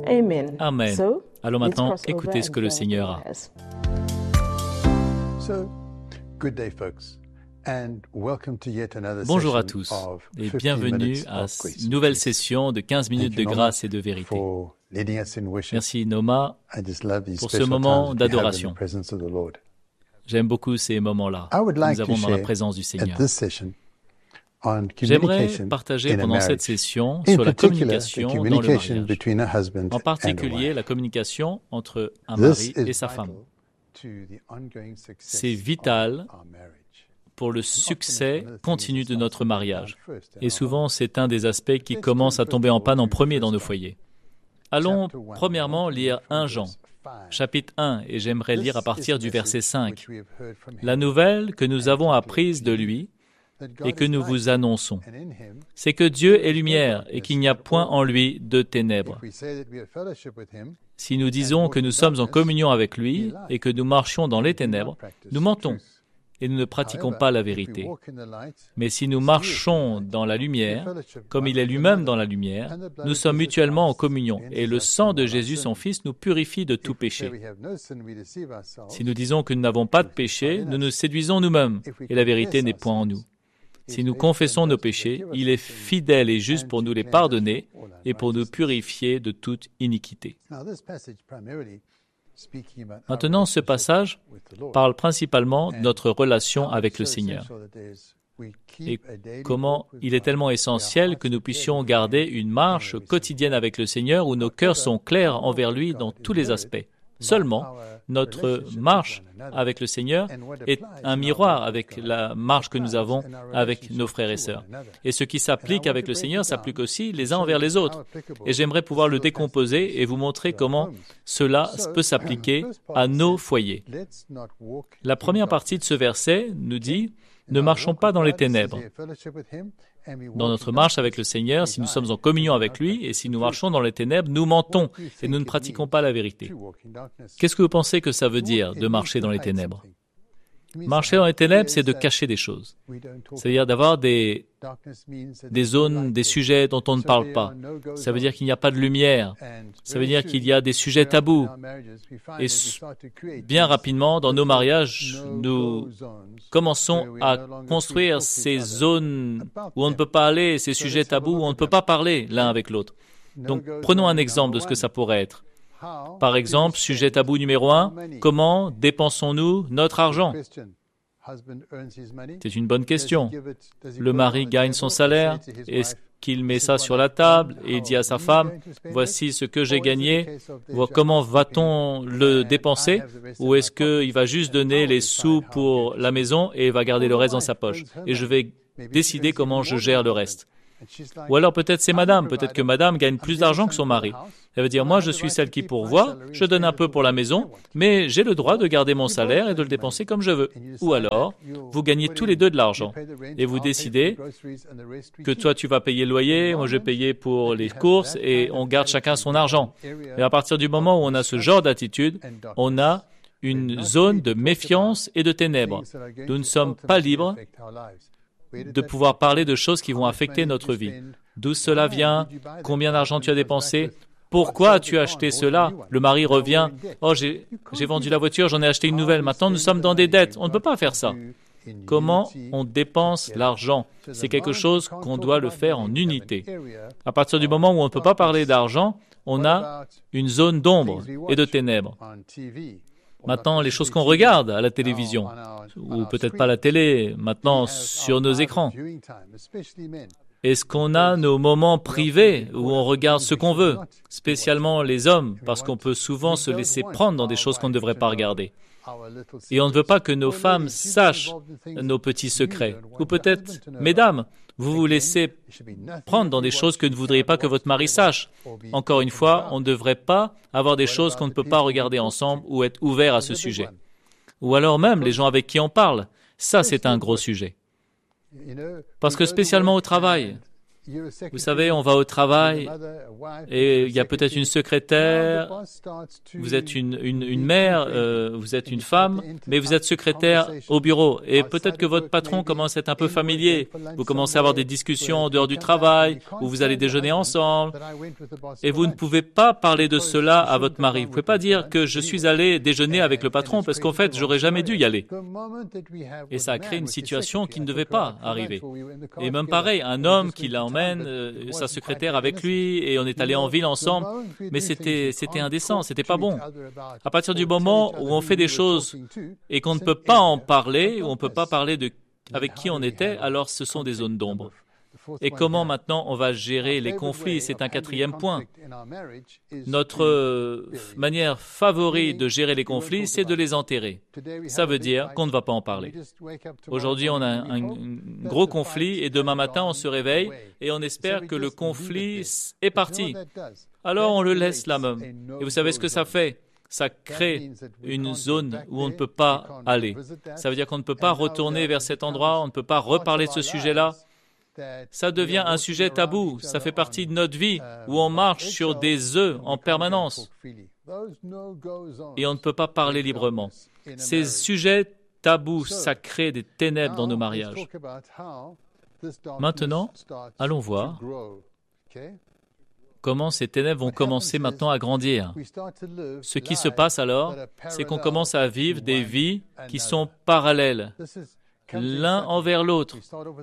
Amen. Amen. So, Alors let's maintenant, cross over écoutez ce and que le pray Seigneur a. prayers. So, good day, folks, and welcome to yet another Bonjour à session tous of et 15 bienvenue minutes à of grace. une nouvelle session de 15 minutes Thank de you, Norma, grâce et de vérité. for leading us in worship. Merci Noma. I just love these pour ce special moment times that we have in d'adoration. the presence of the Lord. J'aime beaucoup ces moments-là I would que like nous to avons dans la share présence du at Seigneur. this session on J'aimerais communication partager in a pendant cette marriage. session In sur la particular, the communication dans le communication mariage. between a husband En and a particulier, wife. la communication entre un This mari is et sa femme. vital to the ongoing success C'est vital of our marriage. pour le succès continu de notre mariage. Et souvent, c'est un des aspects qui commence à tomber en panne en premier dans nos foyers. Allons premièrement lire 1 Jean, chapitre 1, et j'aimerais lire à partir du verset 5. La nouvelle que nous avons apprise de lui et que nous vous annonçons, c'est que Dieu est lumière et qu'il n'y a point en lui de ténèbres. Si nous disons que nous sommes en communion avec lui et que nous marchions dans les ténèbres, nous mentons et nous ne pratiquons pas la vérité. Mais si nous marchons dans la lumière, comme il est lui-même dans la lumière, nous sommes mutuellement en communion, et le sang de Jésus, son Fils, nous purifie de tout péché. Si nous disons que nous n'avons pas de péché, nous nous séduisons nous-mêmes, et la vérité n'est point en nous. Si nous confessons nos péchés, il est fidèle et juste pour nous les pardonner et pour nous purifier de toute iniquité. Maintenant, ce passage parle principalement de notre relation avec le Seigneur et comment il est tellement essentiel que nous puissions garder une marche quotidienne avec le Seigneur où nos cœurs sont clairs envers lui dans tous les aspects. Seulement, notre marche avec le Seigneur est un miroir avec la marche que nous avons avec nos frères et sœurs. Et ce qui s'applique avec le Seigneur s'applique aussi les uns envers les autres. Et j'aimerais pouvoir le décomposer et vous montrer comment cela peut s'appliquer à nos foyers. La première partie de ce verset nous dit « Ne marchons pas dans les ténèbres ». Dans notre marche avec le Seigneur, si nous sommes en communion avec lui et si nous marchons dans les ténèbres, nous mentons et nous ne pratiquons pas la vérité. Qu'est-ce que vous pensez que ça veut dire de marcher dans les ténèbres? Marcher dans les ténèbres, c'est de cacher des choses. C'est-à-dire d'avoir des zones, des sujets dont on ne parle pas. Ça veut dire qu'il n'y a pas de lumière. Ça veut dire qu'il y a des sujets tabous. Et bien rapidement, dans nos mariages, nous commençons à construire ces zones où on ne peut pas aller, ces sujets tabous où on ne peut pas parler l'un avec l'autre. Donc, prenons un exemple de ce que ça pourrait être. Par exemple, sujet tabou numéro 1, comment dépensons-nous notre argent? C'est une bonne question. Le mari gagne son salaire. Est-ce qu'il met ça sur la table et il dit à sa femme, voici ce que j'ai gagné, comment va-t-on le dépenser? Ou est-ce qu'il va juste donner les sous pour la maison et va garder le reste dans sa poche? Et je vais décider comment je gère le reste. Ou alors peut-être c'est madame, peut-être que madame gagne plus d'argent que son mari. Elle veut dire, moi je suis celle qui pourvoit, je donne un peu pour la maison, mais j'ai le droit de garder mon salaire et de le dépenser comme je veux. Ou alors, vous gagnez tous les deux de l'argent et vous décidez que toi tu vas payer le loyer, moi je vais payer pour les courses et on garde chacun son argent. Et à partir du moment où on a ce genre d'attitude, on a une zone de méfiance et de ténèbres. Nous ne sommes pas libres de pouvoir parler de choses qui vont affecter notre vie. D'où cela vient? Combien d'argent tu as dépensé? Pourquoi tu as acheté cela? Le mari revient. Oh, j'ai vendu la voiture, j'en ai acheté une nouvelle. Maintenant, nous sommes dans des dettes. On ne peut pas faire ça. Comment on dépense l'argent? C'est quelque chose qu'on doit le faire en unité. À partir du moment où on ne peut pas parler d'argent, on a une zone d'ombre et de ténèbres. Maintenant, les choses qu'on regarde à la télévision, ou peut-être pas la télé, maintenant sur nos écrans. Est-ce qu'on a nos moments privés où on regarde ce qu'on veut, spécialement les hommes, parce qu'on peut souvent se laisser prendre dans des choses qu'on ne devrait pas regarder. Et on ne veut pas que nos femmes sachent nos petits secrets. Ou peut-être, mesdames, vous vous laissez prendre dans des choses que vous ne voudriez pas que votre mari sache. Encore une fois, on ne devrait pas avoir des choses qu'on ne peut pas regarder ensemble ou être ouvert à ce sujet. Ou alors même les gens avec qui on parle. Ça, c'est un gros sujet. Parce que spécialement au travail, Vous savez, on va au travail et il y a peut-être une secrétaire, vous êtes une mère, vous êtes une femme, mais vous êtes secrétaire au bureau. Et peut-être que votre patron commence à être un peu familier. Vous commencez à avoir des discussions en dehors du travail, où vous allez déjeuner ensemble. Et vous ne pouvez pas parler de cela à votre mari. Vous ne pouvez pas dire que je suis allé déjeuner avec le patron parce qu'en fait, j'aurais jamais dû y aller. Et ça a créé une situation qui ne devait pas arriver. Et même pareil, un homme qui l'emmène, sa secrétaire avec lui, et on est allé en ville ensemble, mais c'était indécent, c'était pas bon. À partir du moment où on fait des choses et qu'on ne peut pas en parler, ou on ne peut pas parler avec qui on était, alors ce sont des zones d'ombre. Et comment maintenant on va gérer les conflits? C'est un quatrième point. Notre manière favorite de gérer les conflits, c'est de les enterrer. Ça veut dire qu'on ne va pas en parler. Aujourd'hui, on a un gros conflit et demain matin, on se réveille et on espère que le conflit est parti. Alors, on le laisse là même. Et vous savez ce que ça fait? Ça crée une zone où on ne peut pas aller. Ça veut dire qu'on ne peut pas retourner vers cet endroit, on ne peut pas reparler de ce sujet-là. Ça devient un sujet tabou, ça fait partie de notre vie où on marche sur des œufs en permanence et on ne peut pas parler librement. Ces sujets tabous, ça crée des ténèbres dans nos mariages. Maintenant, allons voir comment ces ténèbres vont commencer maintenant à grandir. Ce qui se passe alors, c'est qu'on commence à vivre des vies qui sont parallèles, l'un envers l'autre.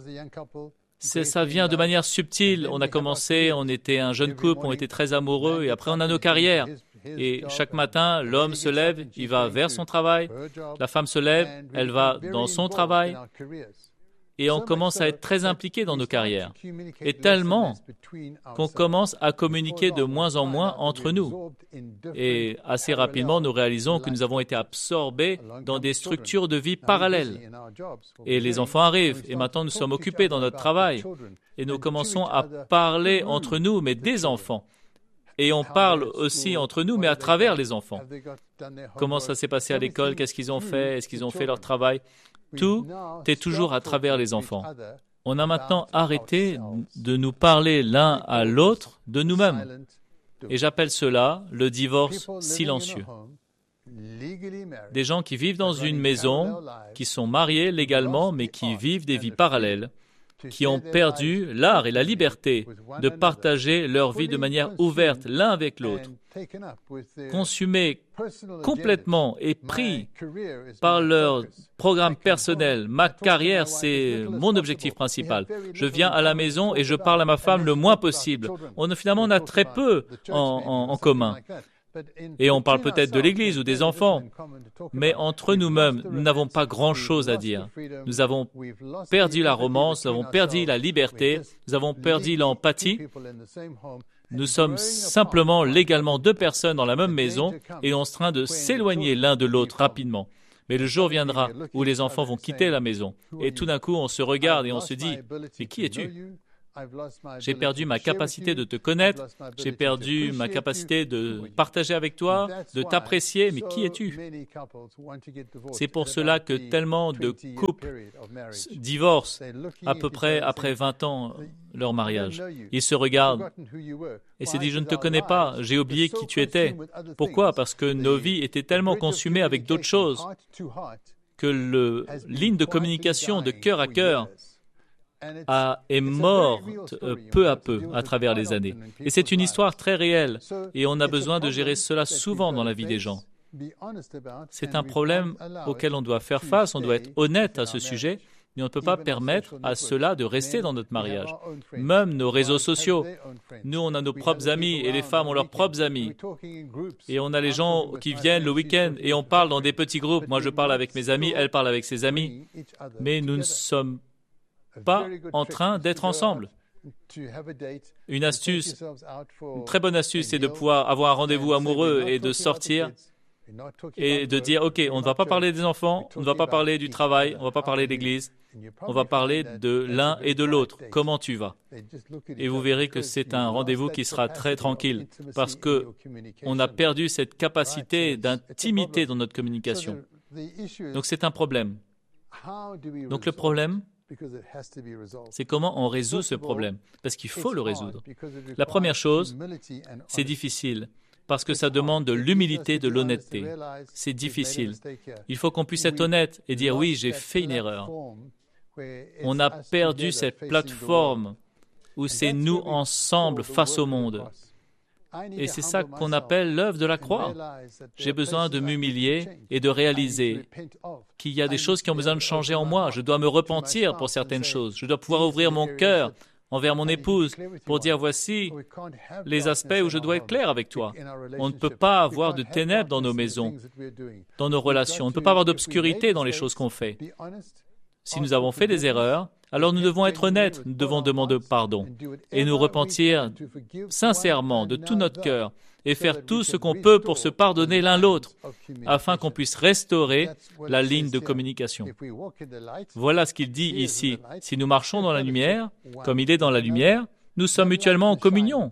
Ça vient de manière subtile. On a commencé, on était un jeune couple, on était très amoureux, et après on a nos carrières. Et chaque matin, l'homme se lève, il va vers son travail, la femme se lève, elle va dans son travail, et on commence à être très impliqué dans nos carrières. Et tellement qu'on commence à communiquer de moins en moins entre nous. Et assez rapidement, nous réalisons que nous avons été absorbés dans des structures de vie parallèles. Et les enfants arrivent, et maintenant nous sommes occupés dans notre travail. Et nous commençons à parler entre nous, mais des enfants. Et on parle aussi entre nous, mais à travers les enfants. Comment ça s'est passé à l'école? Qu'est-ce qu'ils ont fait? Est-ce qu'ils ont fait leur travail? Tout est toujours à travers les enfants. On a maintenant arrêté de nous parler l'un à l'autre de nous-mêmes. Et j'appelle cela le divorce silencieux. Des gens qui vivent dans une maison, qui sont mariés légalement, mais qui vivent des vies parallèles, qui ont perdu l'art et la liberté de partager leur vie de manière ouverte l'un avec l'autre, consumés complètement et pris par leur programme personnel. Ma carrière, c'est mon objectif principal. Je viens à la maison et je parle à ma femme le moins possible. Finalement, on a très peu en commun. Et on parle peut-être de l'Église ou des enfants, mais entre nous-mêmes, nous n'avons pas grand-chose à dire. Nous avons perdu la romance, nous avons perdu la liberté, nous avons perdu l'empathie. Nous sommes simplement légalement deux personnes dans la même maison et on est en train de s'éloigner l'un de l'autre rapidement. Mais le jour viendra où les enfants vont quitter la maison et tout d'un coup, on se regarde et on se dit « Mais qui es-tu » J'ai perdu ma capacité de te connaître, j'ai perdu ma capacité de partager avec toi, de t'apprécier, mais qui es-tu? C'est pour cela que tellement de couples divorcent à peu près après 20 ans leur mariage. Ils se regardent et se disent « Je ne te connais pas, j'ai oublié qui tu étais ». Pourquoi? Parce que nos vies étaient tellement consumées avec d'autres choses que la ligne de communication de cœur à cœur est morte peu à peu à travers les années. Et c'est une histoire très réelle et on a besoin de gérer cela souvent dans la vie des gens. C'est un problème auquel on doit faire face, on doit être honnête à ce sujet, mais on ne peut pas permettre à cela de rester dans notre mariage. Même nos réseaux sociaux, nous on a nos propres amis et les femmes ont leurs propres amis. Et on a les gens qui viennent le week-end et on parle dans des petits groupes. Moi je parle avec mes amis, elle parle avec ses amis, mais nous ne sommes pas en train d'être ensemble. Une astuce, une très bonne astuce, c'est de pouvoir avoir un rendez-vous amoureux et de sortir et de dire, OK, on ne va pas parler des enfants, on ne va pas parler du travail, on ne va pas parler d'église, on va parler de l'un et de l'autre. Comment tu vas? Et vous verrez que c'est un rendez-vous qui sera très tranquille parce qu'on a perdu cette capacité d'intimité dans notre communication. Donc c'est un problème. Donc le problème, C'est comment on résout ce problème, parce qu'il faut le résoudre. La première chose, c'est difficile, parce que ça demande de l'humilité, de l'honnêteté. C'est difficile. Il faut qu'on puisse être honnête et dire « oui, j'ai fait une erreur ». On a perdu cette plateforme où c'est nous ensemble face au monde. Et c'est ça qu'on appelle l'œuvre de la croix. J'ai besoin de m'humilier et de réaliser qu'il y a des choses qui ont besoin de changer en moi. Je dois me repentir pour certaines choses. Je dois pouvoir ouvrir mon cœur envers mon épouse pour dire voici les aspects où je dois être clair avec toi. On ne peut pas avoir de ténèbres dans nos maisons, dans nos relations. On ne peut pas avoir d'obscurité dans les choses qu'on fait. Si nous avons fait des erreurs, alors nous devons être honnêtes, nous devons demander pardon et nous repentir sincèrement de tout notre cœur et faire tout ce qu'on peut pour se pardonner l'un l'autre afin qu'on puisse restaurer la ligne de communication. Voilà ce qu'il dit ici. Si nous marchons dans la lumière, comme il est dans la lumière, nous sommes mutuellement en communion.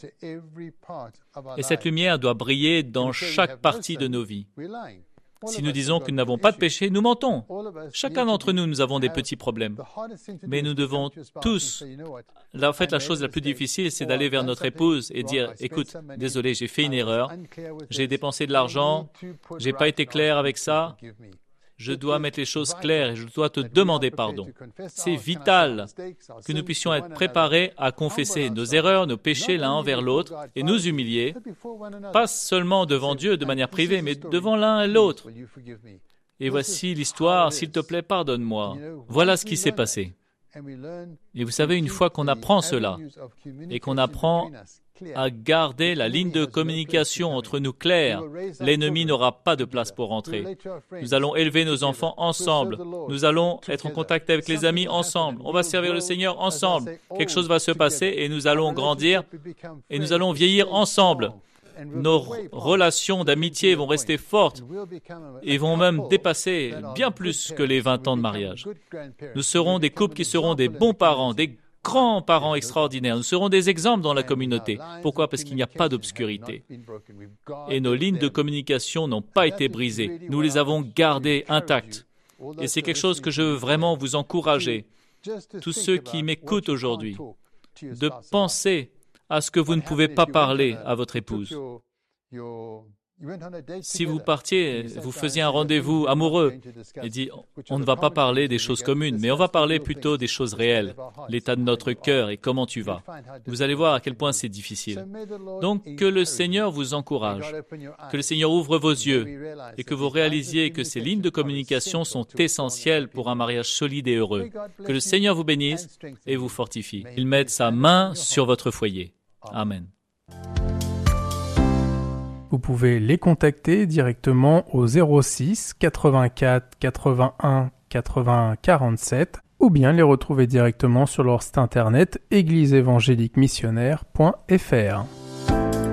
Et cette lumière doit briller dans chaque partie de nos vies. Si nous disons que nous n'avons pas de péché, nous mentons. Chacun d'entre nous, nous avons des petits problèmes. Mais nous devons tous... En fait, la chose la plus difficile, c'est d'aller vers notre épouse et dire « Écoute, désolé, j'ai fait une erreur. J'ai dépensé de l'argent. J'ai pas été clair avec ça. Je dois mettre les choses claires et je dois te demander pardon. » C'est vital que nous puissions être préparés à confesser nos erreurs, nos péchés l'un envers l'autre et nous humilier, pas seulement devant Dieu de manière privée, mais devant l'un et l'autre. Et voici l'histoire, s'il te plaît, pardonne-moi. Voilà ce qui s'est passé. Et vous savez, une fois qu'on apprend cela et qu'on apprend à garder la ligne de communication entre nous claire, l'ennemi n'aura pas de place pour entrer. Nous allons élever nos enfants ensemble. Nous allons être en contact avec les amis ensemble. On va servir le Seigneur ensemble. Quelque chose va se passer et nous allons grandir et nous allons vieillir ensemble. Nos relations d'amitié vont rester fortes et vont même dépasser bien plus que les 20 ans de mariage. Nous serons des couples qui seront des bons parents, des grands-parents extraordinaires. Nous serons des exemples dans la communauté. Pourquoi? Parce qu'il n'y a pas d'obscurité. Et nos lignes de communication n'ont pas été brisées. Nous les avons gardées intactes. Et c'est quelque chose que je veux vraiment vous encourager, tous ceux qui m'écoutent aujourd'hui, de penser à ce que vous ne pouvez pas parler à votre épouse. Si vous partiez, vous faisiez un rendez-vous amoureux et dit on ne va pas parler des choses communes, mais on va parler plutôt des choses réelles, l'état de notre cœur et comment tu vas. Vous allez voir à quel point c'est difficile. Donc que le Seigneur vous encourage, que le Seigneur ouvre vos yeux et que vous réalisiez que ces lignes de communication sont essentielles pour un mariage solide et heureux. Que le Seigneur vous bénisse et vous fortifie. Il mette sa main sur votre foyer. Amen. Vous pouvez les contacter directement au 06 84 81 80 47 ou bien les retrouver directement sur leur site internet égliseévangéliquemissionnaire.fr.